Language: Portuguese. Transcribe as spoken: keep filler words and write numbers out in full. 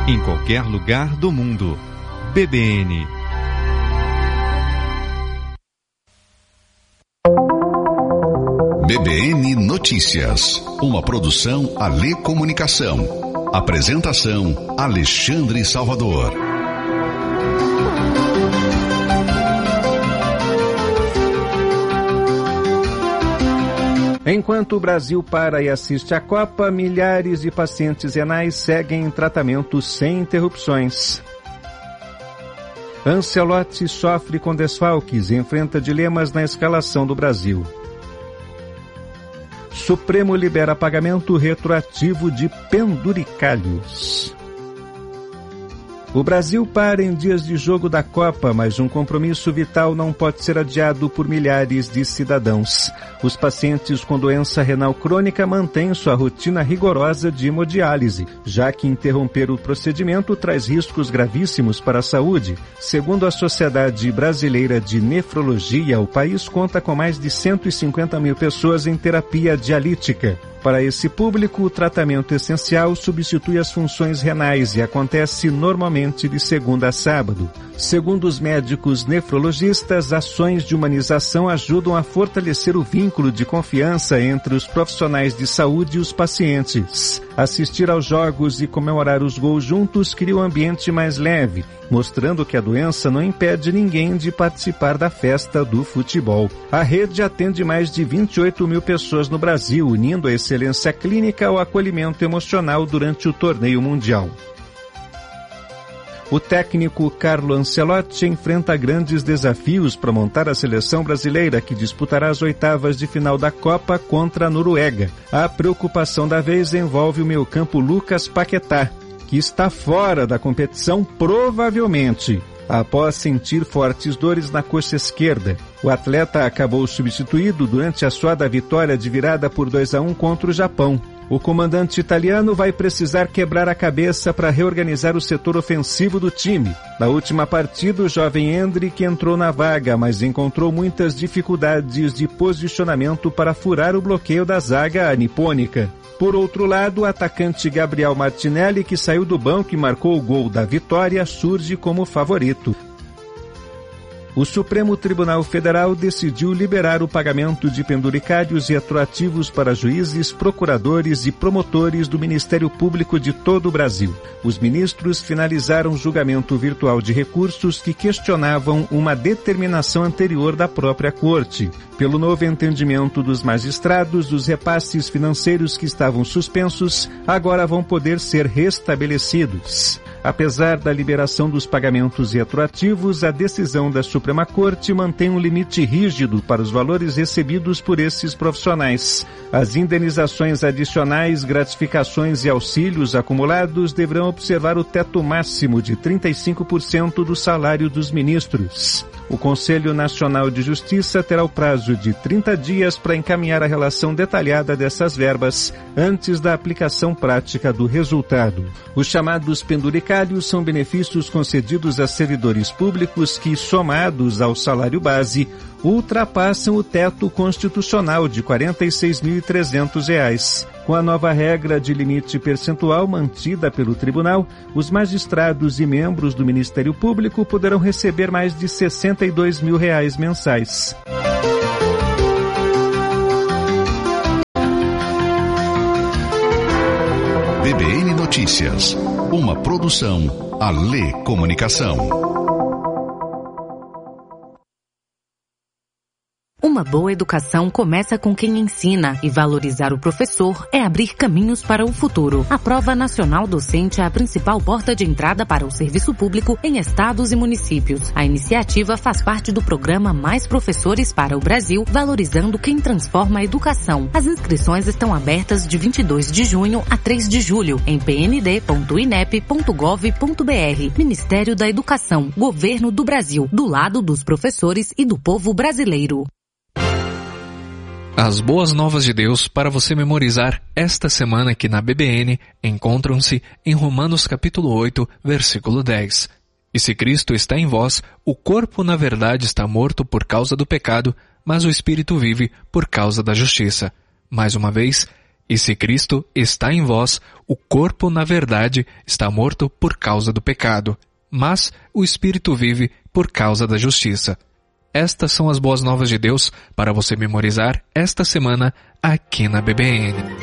em qualquer lugar do mundo. B B N. B B N Notícias, uma produção Alê Comunicação. Apresentação Alexandre Salvador. Enquanto o Brasil para e assiste à Copa, milhares de pacientes renais seguem em tratamento sem interrupções. Ancelotti sofre com desfalques e enfrenta dilemas na escalação do Brasil. Supremo libera pagamento retroativo de penduricalhos. O Brasil para em dias de jogo da Copa, mas um compromisso vital não pode ser adiado por milhares de cidadãos. Os pacientes com doença renal crônica mantêm sua rotina rigorosa de hemodiálise, já que interromper o procedimento traz riscos gravíssimos para a saúde. Segundo a Sociedade Brasileira de Nefrologia, o país conta com mais de cento e cinquenta mil pessoas em terapia dialítica. Para esse público, o tratamento essencial substitui as funções renais e acontece normalmente de segunda a sábado. Segundo os médicos nefrologistas, ações de humanização ajudam a fortalecer o vínculo de confiança entre os profissionais de saúde e os pacientes. Assistir aos jogos e comemorar os gols juntos cria um ambiente mais leve, mostrando que a doença não impede ninguém de participar da festa do futebol. A rede atende mais de vinte e oito mil pessoas no Brasil, unindo a excelência clínica ao acolhimento emocional durante o torneio mundial. O técnico Carlo Ancelotti enfrenta grandes desafios para montar a seleção brasileira, que disputará as oitavas de final da Copa contra a Noruega. A preocupação da vez envolve o meio-campo Lucas Paquetá, que está fora da competição provavelmente, após sentir fortes dores na coxa esquerda. O atleta acabou substituído durante a suada vitória de virada por dois a um contra o Japão. O comandante italiano vai precisar quebrar a cabeça para reorganizar o setor ofensivo do time. Na última partida, o jovem Endrick entrou na vaga, mas encontrou muitas dificuldades de posicionamento para furar o bloqueio da zaga nipônica. Por outro lado, o atacante Gabriel Martinelli, que saiu do banco e marcou o gol da vitória, surge como favorito. O Supremo Tribunal Federal decidiu liberar o pagamento de penduricários retroativos para juízes, procuradores e promotores do Ministério Público de todo o Brasil. Os ministros finalizaram o julgamento virtual de recursos que questionavam uma determinação anterior da própria Corte. Pelo novo entendimento dos magistrados, os repasses financeiros que estavam suspensos agora vão poder ser restabelecidos. Apesar da liberação dos pagamentos retroativos, a decisão da Suprema Corte mantém um limite rígido para os valores recebidos por esses profissionais. As indenizações adicionais, gratificações e auxílios acumulados deverão observar o teto máximo de trinta e cinco por cento do salário dos ministros. O Conselho Nacional de Justiça terá o prazo de trinta dias para encaminhar a relação detalhada dessas verbas antes da aplicação prática do resultado. Os chamados penduricários são benefícios concedidos a servidores públicos que, somados ao salário base, ultrapassam o teto constitucional de quarenta e seis mil e trezentos reais. Com a nova regra de limite percentual mantida pelo tribunal, os magistrados e membros do Ministério Público poderão receber mais de sessenta e dois mil reais mensais. B B N Notícias, uma produção Alê Comunicação. Uma boa educação começa com quem ensina, e valorizar o professor é abrir caminhos para o futuro. A Prova Nacional Docente é a principal porta de entrada para o serviço público em estados e municípios. A iniciativa faz parte do programa Mais Professores para o Brasil, valorizando quem transforma a educação. As inscrições estão abertas de vinte e dois de junho a três de julho em p n d ponto i n e p ponto gov ponto b r. Ministério da Educação, Governo do Brasil, do lado dos professores e do povo brasileiro. As boas novas de Deus para você memorizar esta semana aqui na B B N encontram-se em Romanos capítulo oito, versículo dez. E se Cristo está em vós, o corpo na verdade está morto por causa do pecado, mas o espírito vive por causa da justiça. Mais uma vez, E se Cristo está em vós, o corpo, na verdade, está morto por causa do pecado, mas o espírito vive por causa da justiça. Estas são as boas novas de Deus para você memorizar esta semana aqui na B B N.